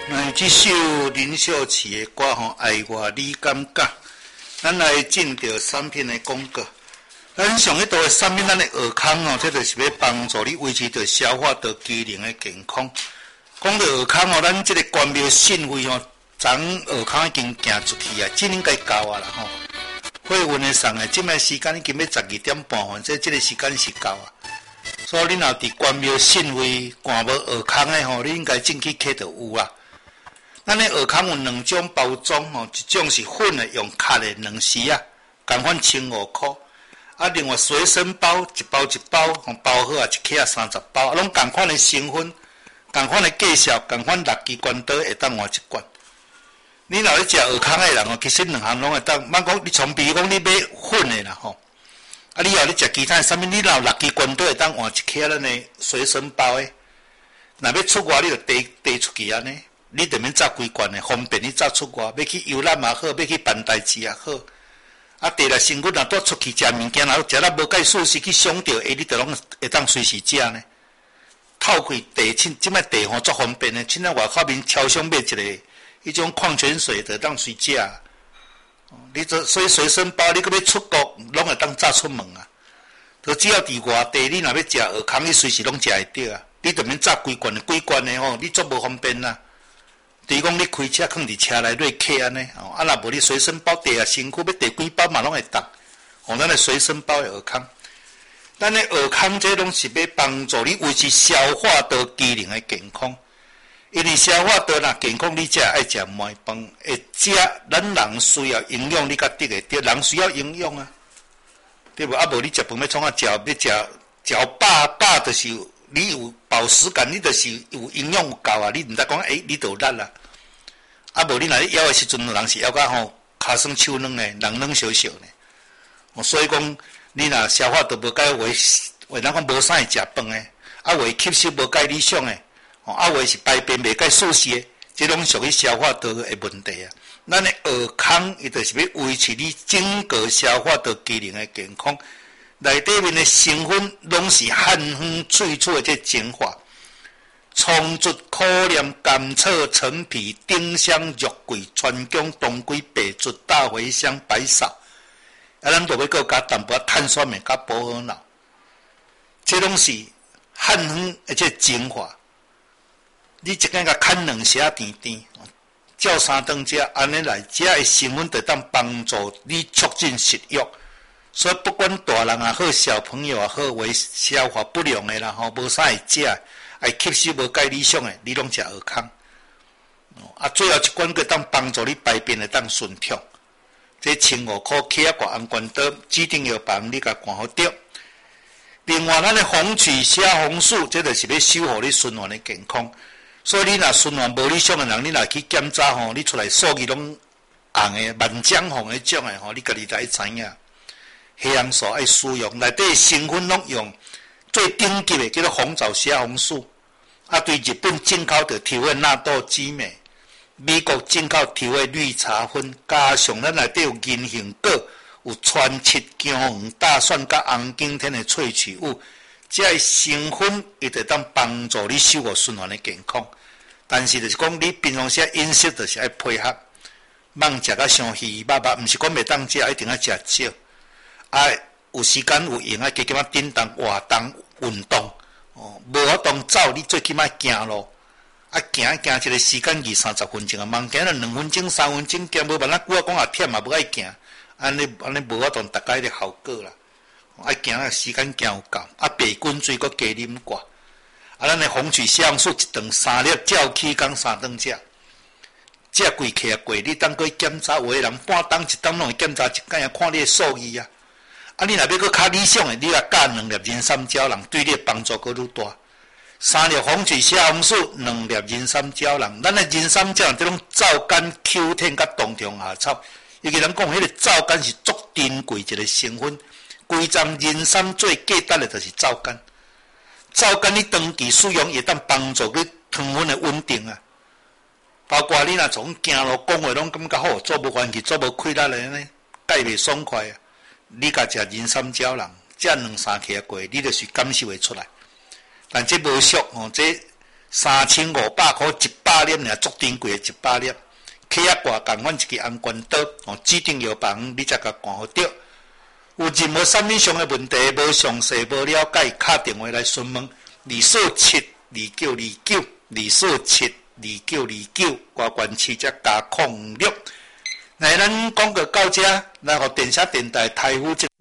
那这首林秀琪的歌吼，爱我你感觉？咱来进到产品的广告。咱上一道的产品，咱的耳康哦，这就是要帮助你维持着消化道机能的健康。讲到耳康哦，咱这个关庙信位哦，昨耳康已经行出去啊，这应该够啊啦吼。会运的送的，这摆时间已经要12:30分，这个时间是够啊。所以你若伫关庙信位看无耳康的吼，你应该进去摕就有啊。咱的耳康有两种包装吼，一种是粉的，用壳的2匙啊，共款15块。啊，另外随身包一包一包，包好啊，一克啊30包，拢共款的成分，共款的介绍，共款6支关刀会当换一罐。你若咧食耳康的人哦，其实两项拢会当，莫讲你从比如讲你买粉的啦吼，啊你若咧食其他的产品，你若有6支关刀会当换一克咱的随身包的。若要出外，你就带出去安尼。你就免走规罐的，方便你走出外，要去游览也好，要去办代志也好。啊，地来身躯若带出去食物件，若食了无介舒适，去伤着，你就拢会当随时食呢。透开地，即摆地吼足方便的，凊彩外口面超商买一个迄种矿泉水，就当随食。你所以随身包，你搁要出国，拢会当炸出门啊。就只要伫外地，你若要食耳康，你随时拢食会着啊。你就免炸规罐的吼，你足无方便啦。比如讲，你开车放伫车内瑞客安尼，啊，若无你随身包带啊，身躯要带几包嘛拢会当。咱的随身包的耳康，咱的耳康这拢是要帮助你维持消化道机能的健康。因为消化道若健康，你才爱食糜饭，会食咱人需要营养，你才得会着。人需要营养啊，对无？啊，无你食饭要创啊食，要食饱就是你有饱食感，你就是有营养有够啊！你毋知讲你就有力啦。啊，无你若咧枵的时阵，人是枵甲吼骹酸手软诶，人软烧烧呢。所以讲，你若消化道无解，话咱讲无啥会食饭诶，啊，话吸收无解理想诶，啊，话是排便袂解舒适诶，这拢属于消化道诶问题啊。咱诶耳康，伊就是要维持你整个消化道机能诶健康。内底面的成分拢是汉方萃取的这精华，葱竹、苦莲、甘草、陈皮、丁香、肉桂、川芎、当归、白术、大茴香、白芍，啊，咱都要搁加淡薄碳酸镁加补好脑，这拢是汉方的这精华。你一间甲砍2匙甜甜，照3顿食，安尼来食的成分就当帮助你促进食欲。所以不管大人也好，小朋友也好，为消化不良的啦吼，无啥会食，爱吸收无介理想的，你拢食耳康。啊，最后一罐个当帮助你排便会当顺畅。这15块克啊，安罐刀指定药房你甲看好着。另外，咱的红曲虾红素，这就是要守护你循环的健康。所以你若循环无理想的人，你若去检查吼，你出来数据拢红的、满江红的种的吼，你家己才会知影。黑红素爱使用，内底成分拢用最顶级的叫做红枣虾红素，啊，对日本进口的调味纳豆激酶，美国进口调味绿茶酚，加上咱内底有银杏果，有川七、姜黄、大蒜甲红景天的萃取物，这成分伊就当帮助你守护循环的健康。但是就是讲，你平常时饮食就是爱配合，莫食甲伤稀巴巴，毋是讲袂当食，一定要食少。啊，有时间有闲啊，加减啊叮当活动运动，无活动走，你最起码行路，啊行一个时间20-30分钟啊，忙行了2分钟、3分钟，行无办哪久啊，讲也忝嘛，无爱行，安尼无活动，大概的效果啦。啊行啊，时间行有够，啊白滚水搁加啉寡，啊咱的红曲虾红素一顿3粒，照起工3顿食，食贵客也贵，你当去检查，有的人半顿一顿拢会检查一间，看你的数据啊。啊，你若要搁较理想的，你若加2粒人参胶囊，对你的帮助搁愈大。3粒红曲虾红素，2粒人参胶囊。咱的人参胶囊这种皂苷、Q10 甲冬虫夏草，尤其人讲迄个皂苷是足珍贵一个成分。规张人参最价值的就是皂苷。皂苷你长期使用，会当帮助你糖分的稳定啊。包括你若从行路讲话，拢感觉好，做无烦气，做无溃烂的呢，介袂爽快啊。你甲食人参胶囊，食2-3克过，你就是感受会出来。但这无俗哦，这 3500块100粒尔，足珍贵的100粒。起啊挂共阮一支红关刀，指定药房你才甲挂好着。有任何产品上的问题，无详细无了解，打电话来询问2472929，2472929，外关市则加06。来，咱广告到这，来互电视电台台呼